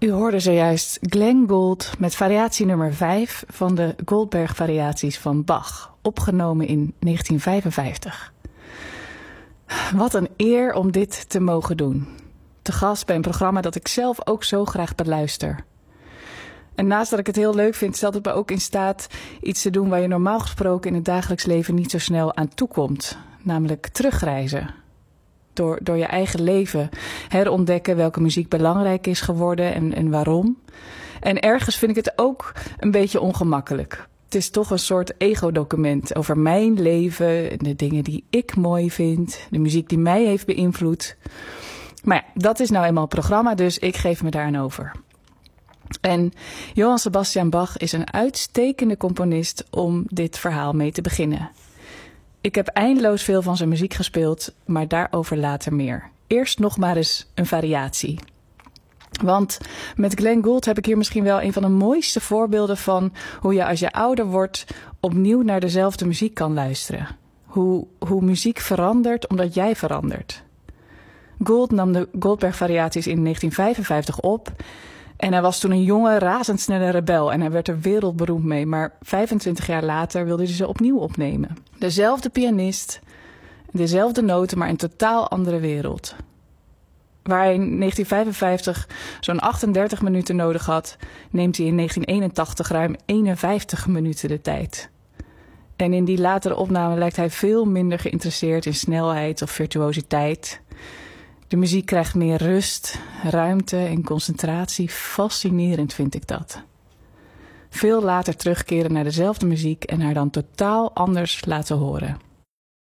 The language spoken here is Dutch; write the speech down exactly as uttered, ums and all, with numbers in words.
U hoorde zojuist Glenn Gould met variatie nummer vijf van de Goldberg-variaties van Bach, opgenomen in negentien vijfenvijftig. Wat een eer om dit te mogen doen. Te gast bij een programma dat ik zelf ook zo graag beluister. En naast dat ik het heel leuk vind, stelt het me ook in staat iets te doen waar je normaal gesproken in het dagelijks leven niet zo snel aan toekomt. Namelijk terugreizen. Door, door je eigen leven herontdekken welke muziek belangrijk is geworden en, en waarom. En ergens vind ik het ook een beetje ongemakkelijk. Het is toch een soort ego-document over mijn leven, de dingen die ik mooi vind, de muziek die mij heeft beïnvloed. Maar ja, dat is nou eenmaal het programma, dus ik geef me daar aan over. En Johann Sebastian Bach is een uitstekende componist om dit verhaal mee te beginnen. Ik heb eindeloos veel van zijn muziek gespeeld, maar daarover later meer. Eerst nog maar eens een variatie. Want met Glenn Gould heb ik hier misschien wel een van de mooiste voorbeelden van hoe je als je ouder wordt opnieuw naar dezelfde muziek kan luisteren. Hoe, hoe muziek verandert omdat jij verandert. Gould nam de Goldberg-variaties in negentien vijfenvijftig op. En hij was toen een jonge, razendsnelle rebel en hij werd er wereldberoemd mee. Maar vijfentwintig jaar later wilde hij ze opnieuw opnemen. Dezelfde pianist, dezelfde noten, maar in een totaal andere wereld. Waar hij in negentien vijfenvijftig zo'n achtendertig minuten nodig had, neemt hij in negentien eenentachtig ruim eenenvijftig minuten de tijd. En in die latere opname lijkt hij veel minder geïnteresseerd in snelheid of virtuositeit. De muziek krijgt meer rust, ruimte en concentratie. Fascinerend vind ik dat. Veel later terugkeren naar dezelfde muziek en haar dan totaal anders laten horen.